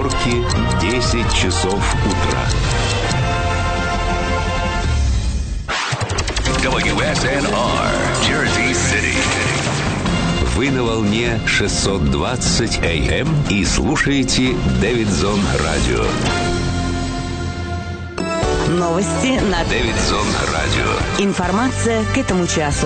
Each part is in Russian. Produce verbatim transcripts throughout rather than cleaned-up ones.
Нью-Йорке десять часов утра. дабл ю эс эн ар, Jersey City. Вы на волне шестьсот двадцать эй эм и слушаете Дэвидсон Радио. Новости на Дэвидсон Радио. Информация к этому часу.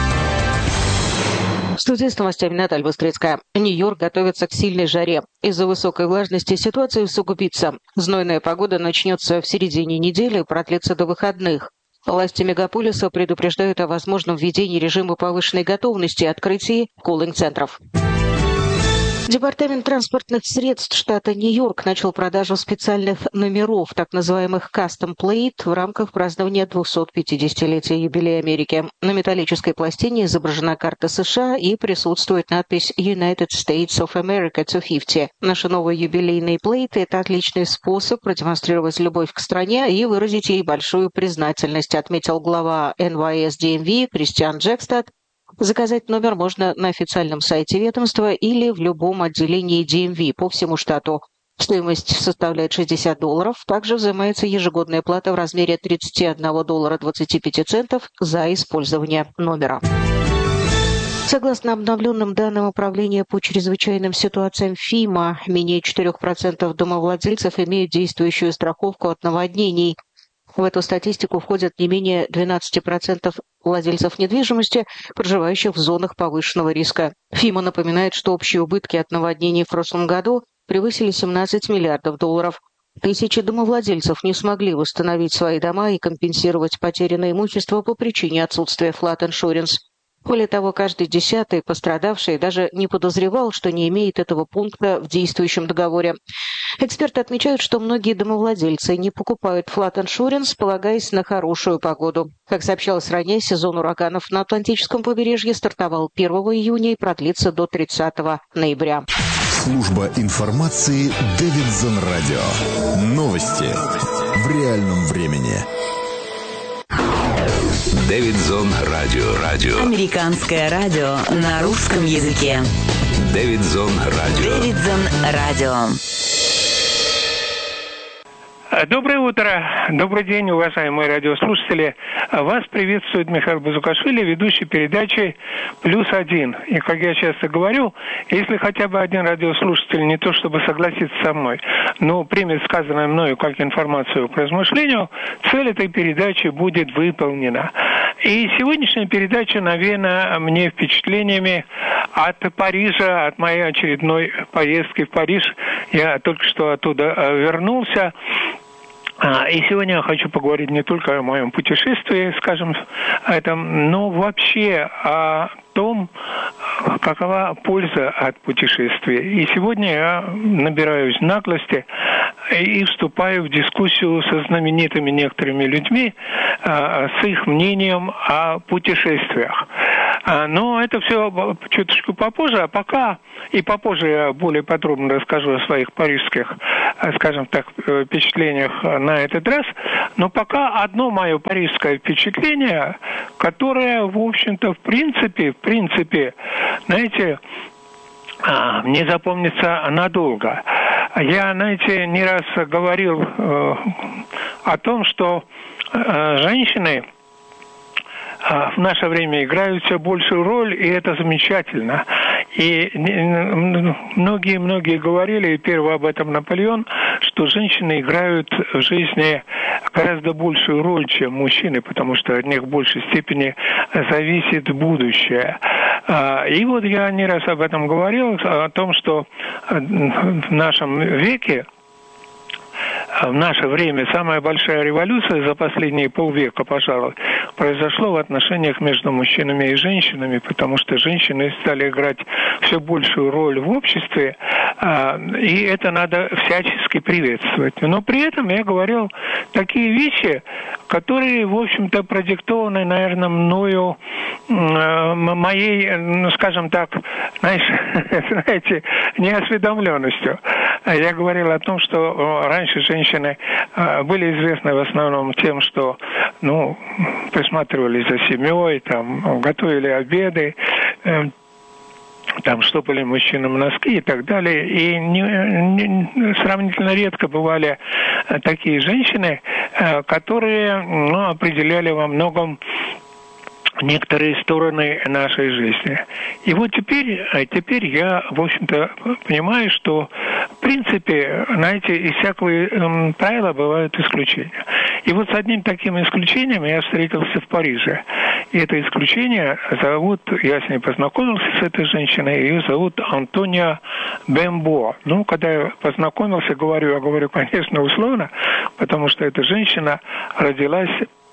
В студии с новостями Наталья Быстрицкая. Нью-Йорк готовится к сильной жаре. Из-за высокой влажности ситуация усугубится. Знойная погода начнется в середине недели и продлится до выходных. Власти мегаполиса предупреждают о возможном введении режима повышенной готовности и открытии кулинг-центров. Департамент транспортных средств штата Нью-Йорк начал продажу специальных номеров, так называемых Custom Plate, в рамках празднования двухсот пятидесятилетия юбилея Америки. На металлической пластине изображена карта США и присутствует надпись United States of America двести пятьдесят. Наши новые юбилейные плейты – это отличный способ продемонстрировать любовь к стране и выразить ей большую признательность, отметил глава эн вай эс ди эм ви Кристиан Джекстад. Заказать номер можно на официальном сайте ведомства или в любом отделении ди эм ви по всему штату. Стоимость составляет шестьдесят долларов. Также взимается ежегодная плата в размере тридцать один доллар двадцать пять центов за использование номера. Согласно обновленным данным Управления по чрезвычайным ситуациям ФИМА, менее четырех процентов домовладельцев имеют действующую страховку от наводнений. В эту статистику входят не менее двенадцать процентов владельцев недвижимости, проживающих в зонах повышенного риска. ФИМА напоминает, что общие убытки от наводнений в прошлом году превысили семнадцать миллиардов долларов. Тысячи домовладельцев не смогли восстановить свои дома и компенсировать потерянное имущество по причине отсутствия flood insurance. Более того, каждый десятый пострадавший даже не подозревал, что не имеет этого пункта в действующем договоре. Эксперты отмечают, что многие домовладельцы не покупают flood insurance, полагаясь на хорошую погоду. Как сообщалось ранее, сезон ураганов на Атлантическом побережье стартовал первого июня и продлится до тридцатого ноября. Служба информации Дэвидсон Радио. Новости в реальном времени. Дэвидсон Радио. Радио. Американское радио на русском языке. Дэвидсон Радио. Дэвидсон Радио. Доброе утро, добрый день, уважаемые радиослушатели. Вас приветствует Михаил Базукашвили, ведущий передачи «Плюс один». И, как я часто говорю, если хотя бы один радиослушатель не то чтобы согласится со мной, но примет сказанное мною как информацию по размышлению, цель этой передачи будет выполнена. И сегодняшняя передача навеяна мне впечатлениями от Парижа, от моей очередной поездки в Париж. Я только что оттуда вернулся. И сегодня я хочу поговорить не только о моем путешествии, скажем, этом, но вообще о том, какова польза от путешествия. И сегодня я набираюсь наглости и вступаю в дискуссию со знаменитыми некоторыми людьми, с их мнением о путешествиях. Но это все чуточку попозже, а пока, и попозже я более подробно расскажу о своих парижских, скажем так, впечатлениях на этот раз. Но пока одно мое парижское впечатление, которое, в общем-то, в принципе, в принципе, знаете, мне запомнится надолго. Я, знаете, не раз говорил э, о том, что э, женщины в наше время играют все большую роль, и это замечательно. И многие-многие говорили, и первый об этом Наполеон, что женщины играют в жизни гораздо большую роль, чем мужчины, потому что от них в большей степени зависит будущее. И вот я не раз об этом говорил, о том, что в нашем веке, в наше время самая большая революция за последние полвека, пожалуй, произошло в отношениях между мужчинами и женщинами, потому что женщины стали играть все большую роль в обществе, и это надо всячески приветствовать. Но при этом я говорил такие вещи, которые, в общем-то, продиктованы, наверное, мною, моей, ну, скажем так, знаете, неосведомленностью. Я говорил о том, что раньше женщины были известны в основном тем, что, ну, присматривали за семьей, там, готовили обеды, там штопали мужчинам носки и так далее. И не, не, сравнительно редко бывали такие женщины, которые ну, определяли во многом некоторые стороны нашей жизни. И вот теперь, теперь я, в общем-то, понимаю, что, в принципе, знаете, из всякого э, правила бывают исключения. И вот с одним таким исключением я встретился в Париже. И это исключение зовут, я с ней познакомился, с этой женщиной, ее зовут Антония Бембо. Ну, когда я познакомился, говорю, я говорю, конечно, условно, потому что эта женщина родилась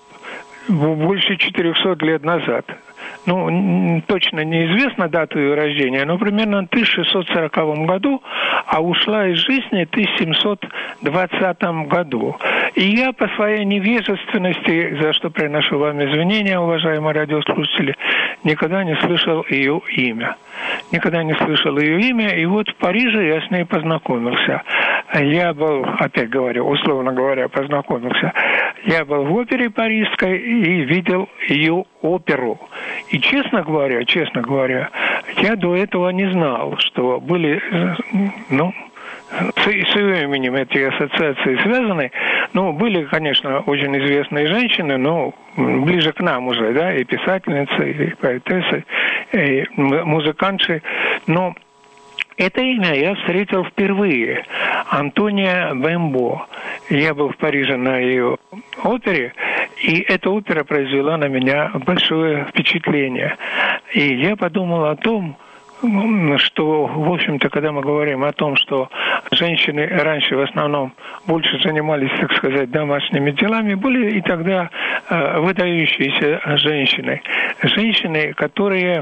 больше четырехсот лет назад. Ну, точно неизвестна дата ее рождения, но примерно в тысяча шестьсот сороковом году, а ушла из жизни в тысяча семьсот двадцатом году. И я по своей невежественности, за что приношу вам извинения, уважаемые радиослушатели, никогда не слышал ее имя. Никогда не слышал ее имя, и вот в Париже я с ней познакомился. Я был, опять говорю, условно говоря, познакомился. Я был в опере парижской и видел ее оперу. И, честно говоря, честно говоря, я до этого не знал, что были, ну, с, с ее именем эти ассоциации связаны. Ну, были, конечно, очень известные женщины, но ближе к нам уже, да, и писательницы, и поэтессы, и музыканты, но это имя я встретил впервые. Антония Бембо. Я был в Париже на ее опере, и эта опера произвела на меня большое впечатление. И я подумал о том, что, в общем-то, когда мы говорим о том, что женщины раньше в основном больше занимались, так сказать, домашними делами, были и тогда э, выдающиеся женщины. Женщины, которые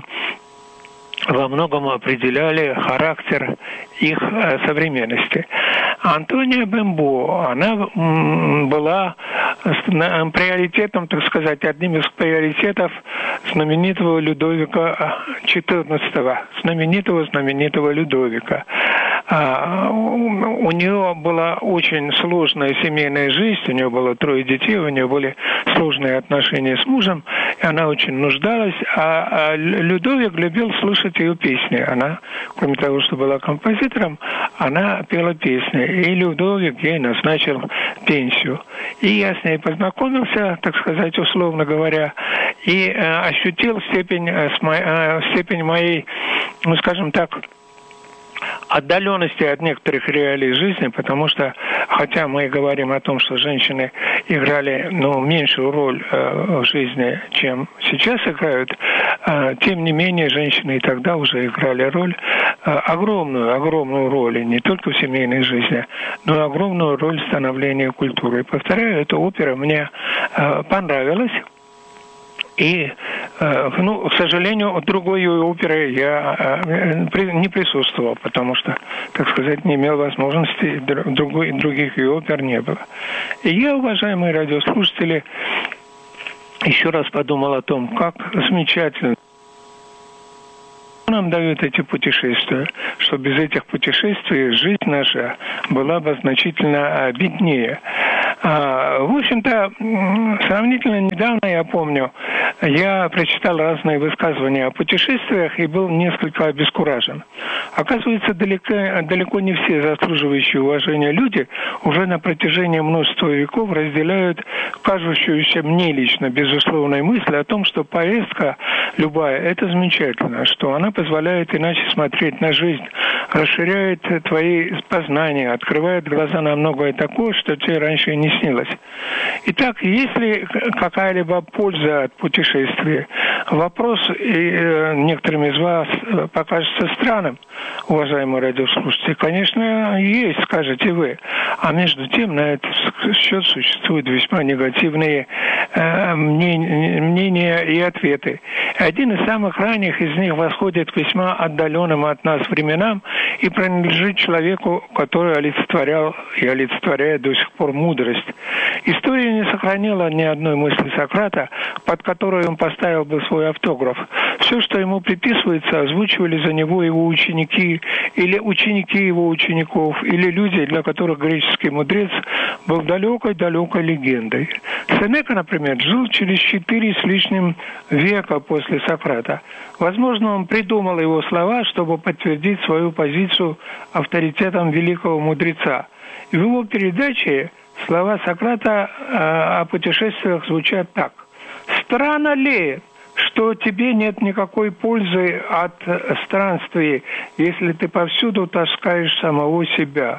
во многом определяли характер их э, современности. Антония Бембо, она м, была приоритетом, так сказать, одним из приоритетов знаменитого Людовика четырнадцатого, знаменитого-знаменитого Людовика. А, у, у нее была очень сложная семейная жизнь, у нее было трое детей, у нее были сложные отношения с мужем, и она очень нуждалась, а, а Людовик любил слушать ее песни. Она, кроме того, что была композитором, она пела песни, и Людовик ей назначил пенсию. И я с ней познакомился, так сказать, условно говоря, и э, ощутил степень, э, э, степень моей, ну, скажем так, отдаленности от некоторых реалий жизни, потому что, хотя мы говорим о том, что женщины играли, ну, меньшую роль э, в жизни, чем сейчас играют, э, тем не менее, женщины и тогда уже играли роль, э, огромную, огромную роль, и не только в семейной жизни, но и огромную роль в становлении культуры. И, повторяю, эта опера мне э, понравилась. И, э, ну, к сожалению, другой оперы я э, при, не присутствовал, потому что, так сказать, не имел возможности, другой, других ее опер не было. И я, уважаемые радиослушатели, еще раз подумал о том, как замечательно нам дают эти путешествия, что без этих путешествий жизнь наша была бы значительно беднее. В общем-то, сравнительно недавно, я помню, я прочитал разные высказывания о путешествиях и был несколько обескуражен. Оказывается, далеко, далеко не все заслуживающие уважения люди уже на протяжении множества веков разделяют кажущуюся мне лично безусловную мысль о том, что поездка любая – это замечательно, что она позволяет иначе смотреть на жизнь, расширяет твои познания, открывает глаза на многое такое, что тебе раньше и не снилось. Итак, есть ли какая-либо польза от путешествия? Вопрос и, некоторым из вас покажется странным, уважаемые радиослушатели. Конечно, есть, скажете вы. А между тем, на этот счет существуют весьма негативные э, мнения, мнения и ответы. Один из самых ранних из них восходит к весьма отдаленным от нас временам и принадлежит человеку, который олицетворял и олицетворяет до сих пор мудрость. История не сохранила ни одной мысли Сократа, под которой он поставил бы свой автограф. Все, что ему приписывается, озвучивали за него его ученики, или ученики его учеников, или люди, для которых греческий мудрец был далекой-далекой легендой. Сенека, например, жил через четыре с лишним века после Сократа. Возможно, он придумал его слова, чтобы подтвердить свою позицию авторитетом великого мудреца. И в его передаче слова Сократа э, о путешествиях звучат так. «Странно ли, что тебе нет никакой пользы от странствий, если ты повсюду таскаешь самого себя?»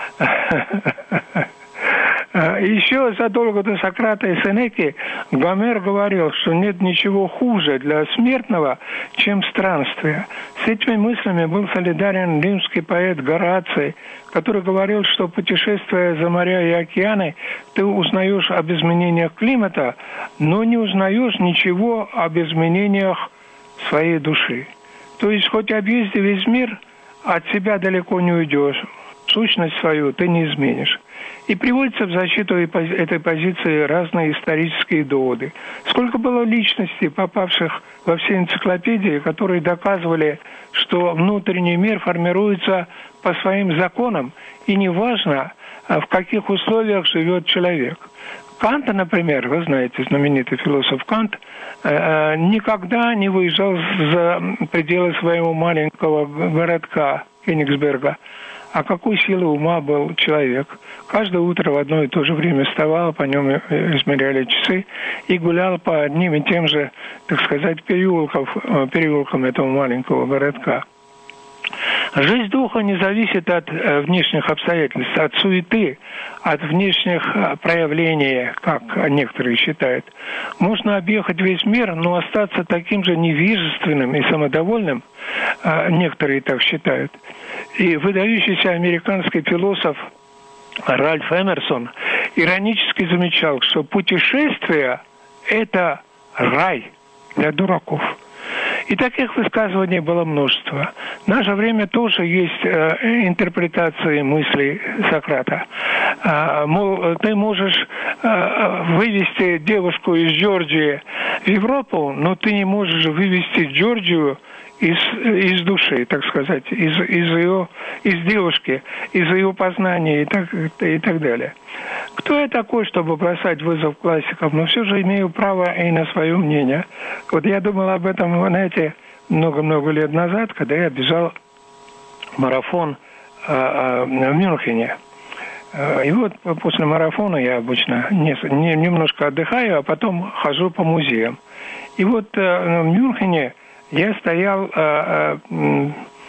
Еще задолго до Сократа и Сенеки Гомер говорил, что нет ничего хуже для смертного, чем странствие. С этими мыслями был солидарен римский поэт Гораций, который говорил, что, путешествуя за моря и океаны, ты узнаешь об изменениях климата, но не узнаешь ничего об изменениях своей души. То есть, хоть объезди весь мир, от себя далеко не уйдешь. Сущность свою ты не изменишь. И приводятся в защиту этой позиции разные исторические доводы. Сколько было личностей, попавших во все энциклопедии, которые доказывали, что внутренний мир формируется по своим законам, и неважно, в каких условиях живет человек. Кант, например, вы знаете, знаменитый философ Кант, никогда не выезжал за пределы своего маленького городка Кёнигсберга. А какой силы ума был человек. Каждое утро в одно и то же время вставал, по нем измеряли часы, и гулял по одним и тем же, так сказать, переулкам, переулкам этого маленького городка. Жизнь духа не зависит от внешних обстоятельств, от суеты, от внешних проявлений, как некоторые считают. Можно объехать весь мир, но остаться таким же невежественным и самодовольным, некоторые так считают. И выдающийся американский философ Ральф Эмерсон иронически замечал, что путешествие – это рай для дураков. И таких высказываний было множество. В наше время тоже есть э, интерпретации мыслей Сократа. Э, мол, ты можешь э, вывести девушку из Джорджии в Европу, но ты не можешь вывести Джорджию из, из души, так сказать, из, из ее, из девушки, из ее познания и так, и так далее. Кто я такой, чтобы бросать вызов классикам, но все же имею право и на свое мнение. Вот я думал об этом, вы знаете, много-много лет назад, когда я бежал марафон э, э, в Мюнхене. И вот после марафона я обычно не, не, немножко отдыхаю, а потом хожу по музеям. И вот э, в Мюнхене я стоял э, э,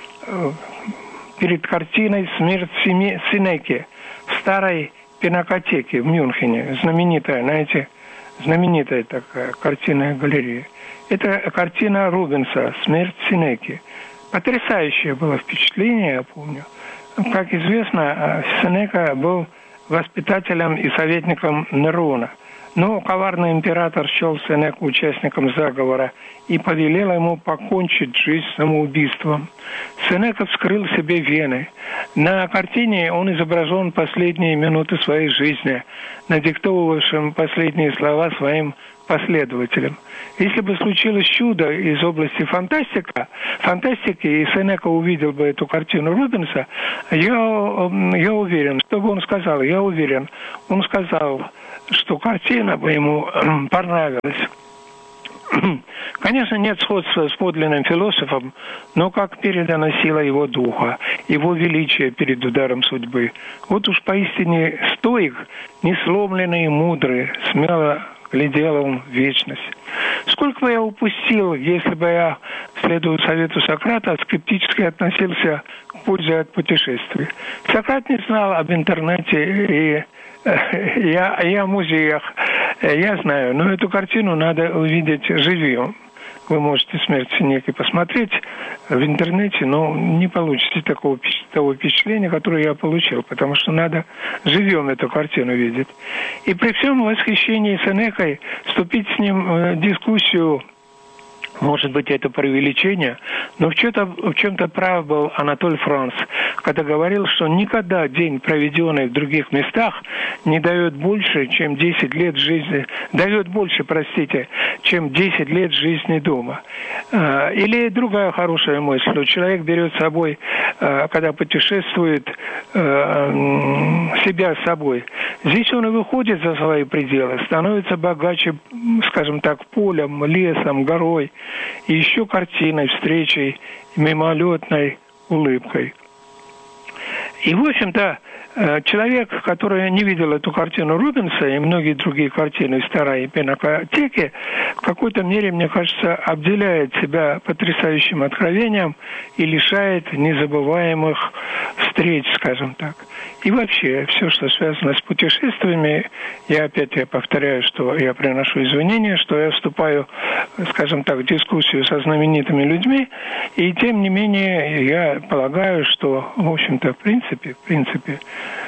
перед картиной «Смерть Сенеки» в старой пинакотеке в Мюнхене, знаменитая, знаете, знаменитая такая картинная галерея. Это картина Рубенса «Смерть Сенеки». Потрясающее было впечатление, я помню. Как известно, Сенека был воспитателем и советником Нерона. Но коварный император счел Сенеку участником заговора и повелел ему покончить жизнь самоубийством. Сенека вскрыл себе вены. На картине он изображен последние минуты своей жизни, надиктовывавшим последние слова своим последователям. Если бы случилось чудо из области фантастика, фантастики, и Сенека увидел бы эту картину Рубенса, я, я уверен, что бы он сказал, я уверен, он сказал, что картина бы ему понравилась. Конечно, нет сходства с подлинным философом, но как передана сила его духа, его величие перед ударом судьбы. Вот уж поистине стоик, несломленный и мудрый, смело глядел он в вечность. Сколько бы я упустил, если бы я, следуя совету Сократа, скептически относился к пользе от путешествий. Сократ не знал об интернете и Я, я о музеях, я знаю, но эту картину надо увидеть живьем. Вы можете «Смерть Сенеки» посмотреть в интернете, но не получите такого, того впечатления, которое я получил, потому что надо живьем эту картину видеть. И при всем восхищении Сенекой вступить с ним в дискуссию, может быть, это преувеличение, но в чем-то, в чем-то прав был Анатоль Франц, когда говорил, что никогда день, проведенный в других местах, не дает больше, чем десять лет жизни, дает больше, простите, чем десять лет жизни дома. Или другая хорошая мысль, что человек берет с собой, когда путешествует, себя с собой. Здесь он и выходит за свои пределы, становится богаче, скажем так, полем, лесом, горой, и еще картиной, встречей, мимолетной улыбкой. И, в общем-то, человек, который не видел эту картину Рубенса и многие другие картины в старой пинакотеке, в какой-то мере, мне кажется, обделяет себя потрясающим откровением и лишает незабываемых встреч, скажем так. И вообще, все, что связано с путешествиями, я опять я повторяю, что я приношу извинения, что я вступаю, скажем так, в дискуссию со знаменитыми людьми, и тем не менее я полагаю, что, в общем-то, в принципе, в принципе,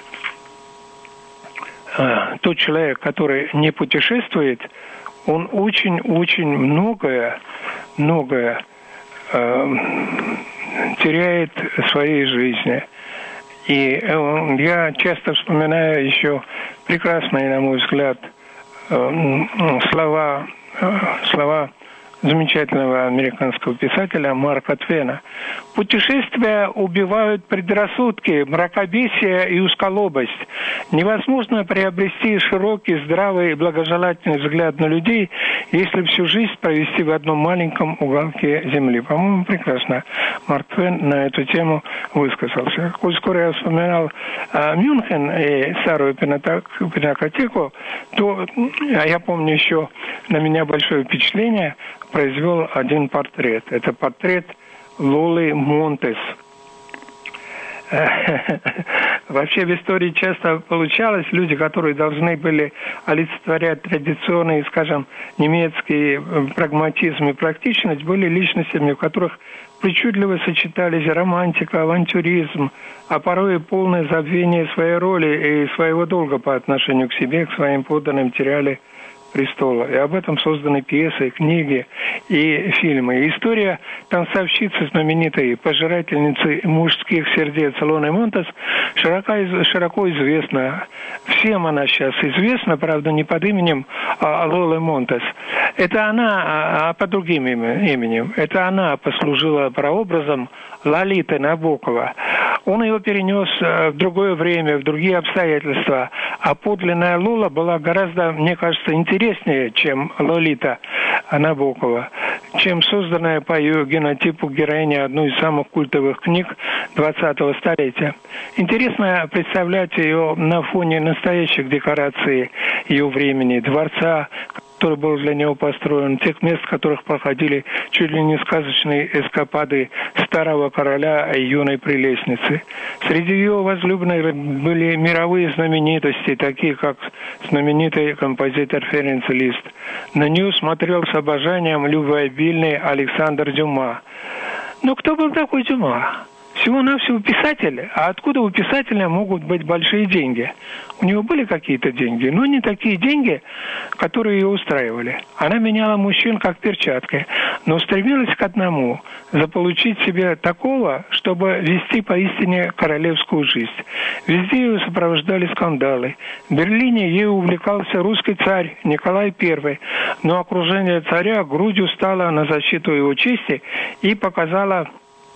тот человек, который не путешествует, он очень-очень многое, многое э, теряет в своей жизни. И э, я часто вспоминаю еще прекрасные, на мой взгляд, э, слова, э, слова замечательного американского писателя Марка Твена. Путешествия убивают предрассудки, мракобесие и узколобость. Невозможно приобрести широкий, здравый и благожелательный взгляд на людей, если всю жизнь провести в одном маленьком уголке земли. По-моему, прекрасно Марк Твен на эту тему высказался. Коль скоро я вспоминал а, Мюнхен и старую пинакотеку, то а я помню еще на меня большое впечатление произвел один портрет. Это портрет Лолы Монтес. Вообще в истории часто получалось, люди, которые должны были олицетворять традиционный, скажем, немецкий прагматизм и практичность, были личностями, в которых причудливо сочетались романтика, авантюризм, а порой и полное забвение своей роли и своего долга по отношению к себе, к своим подданным теряли престола. И об этом созданы пьесы, книги и фильмы. История танцовщицы знаменитой, пожирательницы мужских сердец Лолы Монтес широко, широко известна. Всем она сейчас известна, правда, не под именем а, Лолы Монтес. Это она, а под другим именем. Это она послужила прообразом Лолиты Набокова. Он ее перенес в другое время, в другие обстоятельства. А подлинная Лола была гораздо, мне кажется, интереснее, чем Лолита Набокова, чем созданная по ее генотипу героиня одной из самых культовых книг двадцатого столетия. Интересно представлять ее на фоне настоящих декораций ее времени, дворца, который был для него построен, тех мест, в которых проходили чуть ли не сказочные эскапады старого короля и юной прелестницы. Среди ее возлюбленных были мировые знаменитости, такие как знаменитый композитор Ференц Лист. На нее смотрел с обожанием любвеобильный Александр Дюма. Но кто был такой Дюма? Всего-навсего писатель. А откуда у писателя могут быть большие деньги? У него были какие-то деньги, но не такие деньги, которые ее устраивали. Она меняла мужчин как перчатки, но стремилась к одному – заполучить себе такого, чтобы вести поистине королевскую жизнь. Везде ее сопровождали скандалы. В Берлине ею увлекался русский царь Николай Первый, но окружение царя грудью стало на защиту его чести и показало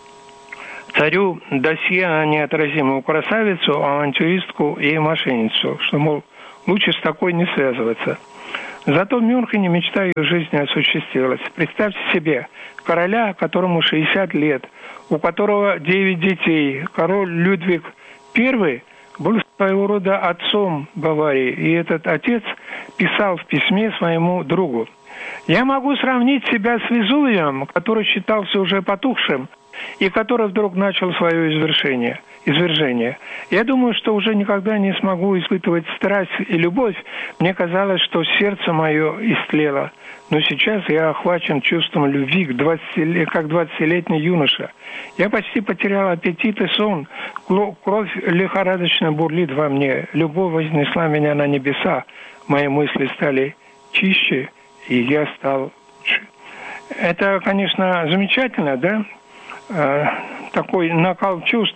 царю досье на неотразимую красавицу, авантюристку и мошенницу, что, мол, лучше с такой не связываться. Зато в Мюнхене мечта ее жизни осуществилась. Представьте себе, короля, которому шестьдесят лет, у которого девять детей, король Людвиг Первый был своего рода отцом Баварии, и этот отец писал в письме своему другу: «Я могу сравнить себя с Везувием, который считался уже потухшим, и который вдруг начал свое извержение. извержение. Я думаю, что уже никогда не смогу испытывать страсть и любовь. Мне казалось, что сердце мое истлело. Но сейчас я охвачен чувством любви, как двадцатилетний юноша. Я почти потерял аппетит и сон. Кровь лихорадочно бурлит во мне. Любовь вознесла меня на небеса. Мои мысли стали чище, и я стал лучше». Это, конечно, замечательно, да? Такой накал чувств,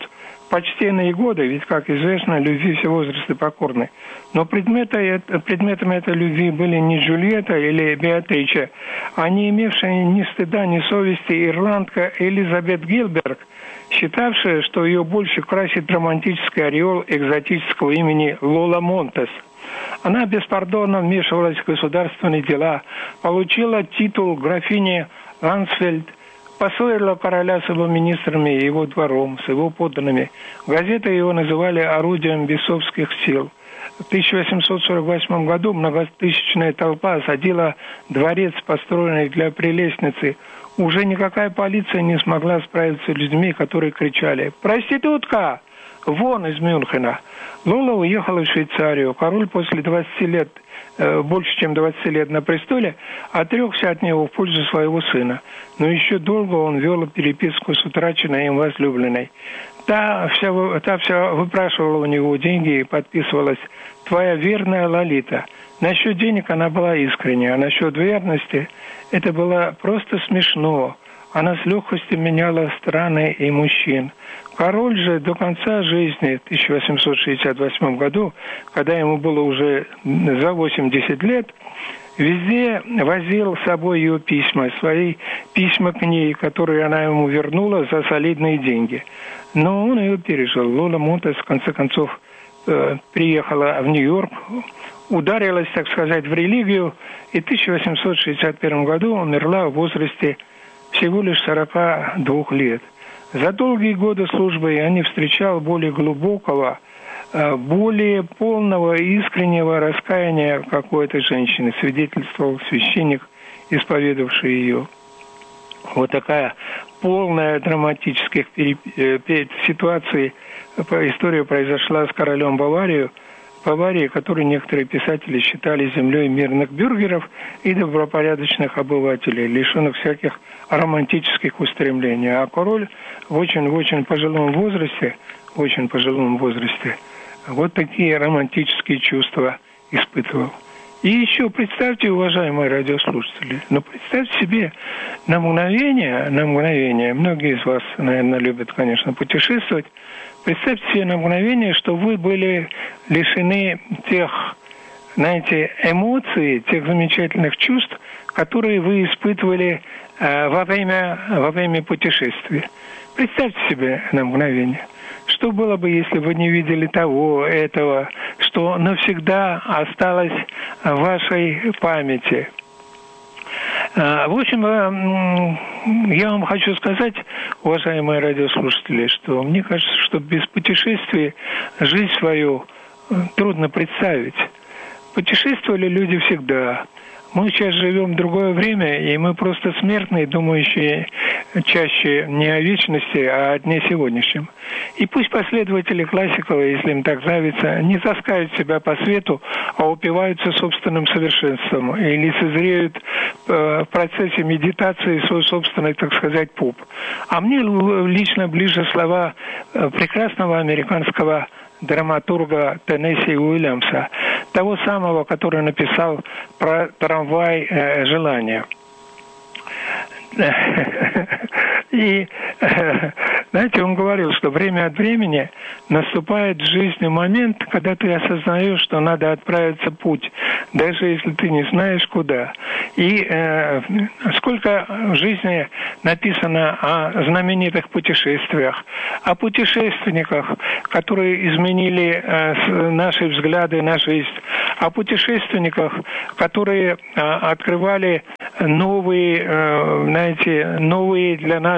почтенные годы, ведь, как известно, любви все возрасты покорны. Но предметы, предметами этой любви были не Джульетта или Беатрича, а не имевшая ни стыда, ни совести ирландка Элизабет Гилберг, считавшая, что ее больше красит романтический ореол экзотического имени Лола Монтес. Она беспардонно вмешивалась в государственные дела, получила титул графини Лансфельд, поссорила короля с его министрами и его двором, с его подданными. Газеты его называли орудием бесовских сил. В тысяча восемьсот сорок восьмом году многотысячная толпа осадила дворец, построенный для прелестницы. Уже никакая полиция не смогла справиться с людьми, которые кричали «Проститутка! Вон из Мюнхена!». Лола уехала в Швейцарию. Король после двадцати лет, э, больше чем двадцати лет на престоле, отрекся от него в пользу своего сына. Но еще долго он вел переписку с утраченной им возлюбленной. Та вся, та вся выпрашивала у него деньги и подписывалась «Твоя верная Лолита». Насчет денег она была искренняя, а насчет верности это было просто смешно. Она с легкостью меняла страны и мужчин. Король же до конца жизни, в тысяча восемьсот шестьдесят восьмом году, когда ему было уже за восемьдесят лет, везде возил с собой ее письма, свои письма к ней, которые она ему вернула за солидные деньги. Но он ее пережил. Лола Монтес, в конце концов, э, приехала в Нью-Йорк, ударилась, так сказать, в религию, и в тысяча восемьсот шестьдесят первом году умерла в возрасте всего лишь сорока двух лет. За долгие годы службы я не встречал более глубокого, более полного и искреннего раскаяния какой-то женщины, свидетельствовал священник, исповедовавший ее. Вот такая полная драматических ситуаций история произошла с королем Баварии, Баварии, который некоторые писатели считали землей мирных бюргеров и добропорядочных обывателей, лишенных всяких романтических устремлений. А король в очень-очень пожилом возрасте, в очень пожилом возрасте, вот такие романтические чувства испытывал. И еще представьте, уважаемые радиослушатели, ну представьте себе на мгновение, на мгновение, многие из вас, наверное, любят, конечно, путешествовать, представьте себе на мгновение, что вы были лишены тех, знаете, эмоций, тех замечательных чувств, которые вы испытывали э, во время, во время путешествия. Представьте себе на мгновение. Что было бы, если вы не видели того, этого, что навсегда осталось в вашей памяти? В общем, я вам хочу сказать, уважаемые радиослушатели, что мне кажется, что без путешествий жизнь свою трудно представить. Путешествовали люди всегда. Мы сейчас живем в другое время, и мы просто смертные, думающие чаще не о вечности, а о дне сегодняшнем. И пусть последователи классиков, если им так нравится, не таскают себя по свету, а упиваются собственным совершенством и лицезреют э, в процессе медитации свой собственный, так сказать, пуп. А мне лично ближе слова э, прекрасного американского драматурга Теннесси Уильямса, того самого, который написал про трамвай э, желания. И, знаете, он говорил, что время от времени наступает в жизни момент, когда ты осознаешь, что надо отправиться в путь, даже если ты не знаешь куда. И э, сколько в жизни написано о знаменитых путешествиях, о путешественниках, которые изменили э, наши взгляды на жизнь, о путешественниках, которые э, открывали новые, э, знаете, новые для нас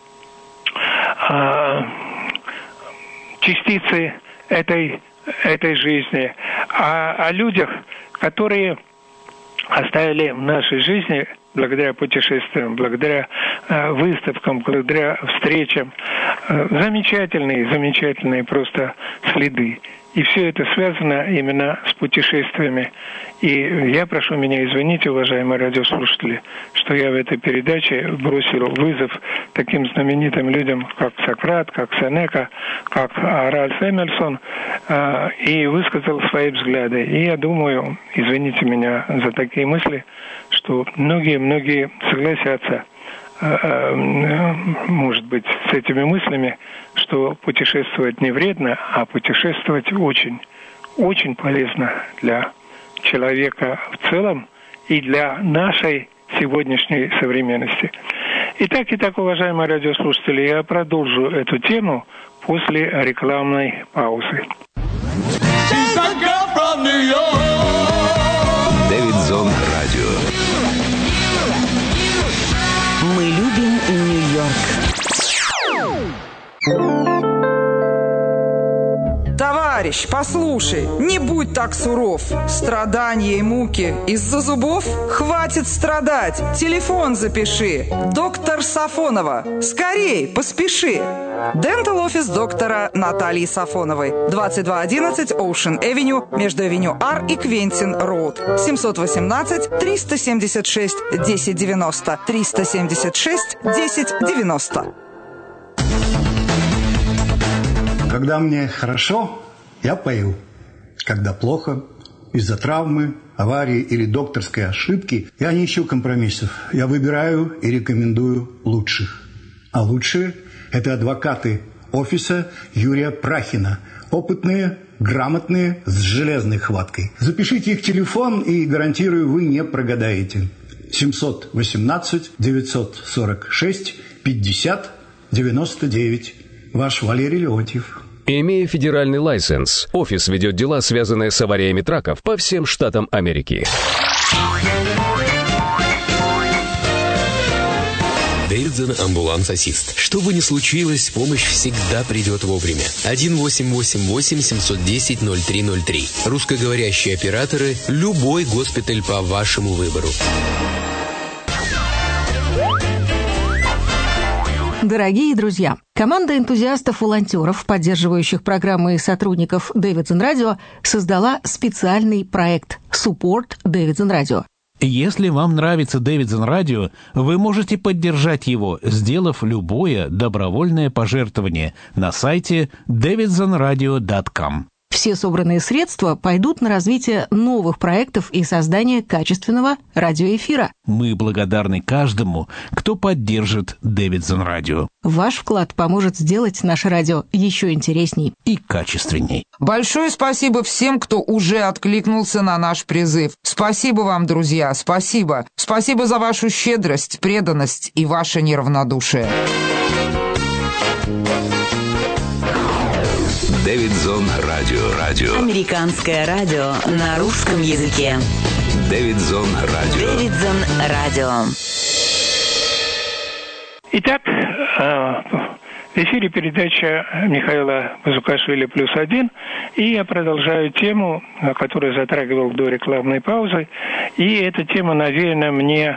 э, частицы этой, этой жизни, о, о людях, которые оставили в нашей жизни благодаря путешествиям, благодаря э, выставкам, благодаря встречам э, замечательные, замечательные просто следы. И все это связано именно с путешествиями. И я прошу меня извинить, уважаемые радиослушатели, что я в этой передаче бросил вызов таким знаменитым людям, как Сократ, как Сенека, как Ральф Эмерсон, и высказал свои взгляды. И я думаю, извините меня за такие мысли, что многие-многие согласятся может быть, с этими мыслями, что путешествовать не вредно, а путешествовать очень, очень полезно для человека в целом и для нашей сегодняшней современности. Итак, итак, уважаемые радиослушатели, я продолжу эту тему после рекламной паузы. Дэвидсон Радио. Мы любим Нью-Йорк. Товарищ, послушай, не будь так суров. Страдания и муки из-за зубов? Хватит страдать. Телефон запиши. Доктор Сафонова. Скорей, поспеши. Дентал офис доктора Натальи Сафоновой. двадцать два одиннадцать Ocean Avenue между Авеню Ар и Квентин Роуд. семьсот восемнадцать триста семьдесят шесть десять девяносто. триста семьдесят шесть десять девяносто. Когда мне хорошо, я пою. Когда плохо, из-за травмы, аварии или докторской ошибки, я не ищу компромиссов. Я выбираю и рекомендую лучших. А лучшие – это адвокаты офиса Юрия Прахина. Опытные, грамотные, с железной хваткой. Запишите их телефон, и, гарантирую, вы не прогадаете. семьсот восемнадцать девятьсот сорок шесть пятьдесят девяносто девять. Ваш Валерий Леонтьев. Имея федеральный лайсенс, офис ведет дела, связанные с авариями траков по всем штатам Америки. Дэвидсон амбуланс-ассист. Что бы ни случилось, помощь всегда придет вовремя. один восемь восемь восемь семь один ноль ноль три ноль три. Русскоговорящие операторы. Любой госпиталь по вашему выбору. Дорогие друзья, команда энтузиастов-волонтеров, поддерживающих программы и сотрудников Дэвидсон Радио, создала специальный проект «Support Дэвидсон Радио». Если вам нравится Дэвидсон Радио, вы можете поддержать его, сделав любое добровольное пожертвование на сайте дэвидсон радио точка ком. Все собранные средства пойдут на развитие новых проектов и создание качественного радиоэфира. Мы благодарны каждому, кто поддержит Дэвидсон Радио. Ваш вклад поможет сделать наше радио еще интересней и качественней. Большое спасибо всем, кто уже откликнулся на наш призыв. Спасибо вам, друзья, спасибо. Спасибо за вашу щедрость, преданность и ваше неравнодушие. Дэвидсон Радио. Радио. Американское радио на русском языке. Дэвидсон Радио. Дэвидсон Радио. Итак, в эфире передача Михаила Бузукашвили «Плюс один». И я продолжаю тему, которую затрагивал до рекламной паузы. И эта тема навеяна мне,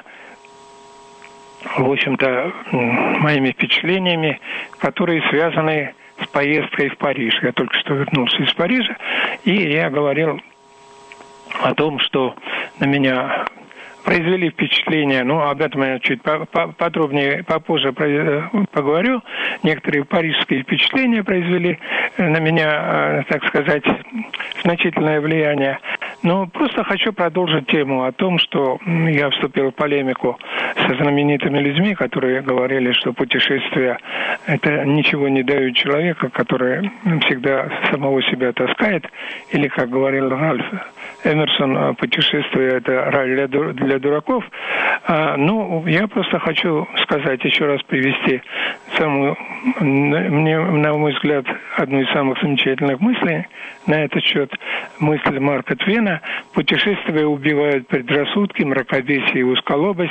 в общем-то, моими впечатлениями, которые связаны с поездкой в Париж. Я только что вернулся из Парижа, и я говорил о том, что на меня произвели впечатление, ну, об этом я чуть подробнее попозже поговорю. Некоторые парижские впечатления произвели на меня, так сказать, значительное влияние. Но просто хочу продолжить тему о том, что я вступил в полемику со знаменитыми людьми, которые говорили, что путешествие – это ничего не дает человеку, который всегда самого себя таскает. Или, как говорил Ральф Эмерсон, путешествие – это рай для дураков. А, ну, я просто хочу сказать, еще раз привести самую, мне, на мой взгляд, одну из самых замечательных мыслей на этот счет. Мысль Марка Твена: путешествия убивают предрассудки, мракобесие и узколобость,